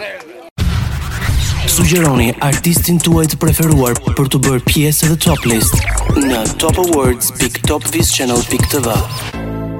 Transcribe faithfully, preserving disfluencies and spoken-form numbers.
Sugjeroni artistin tuaj të preferuar për të bërë pjesë e Top List në top awards dot top vis channel dot t v.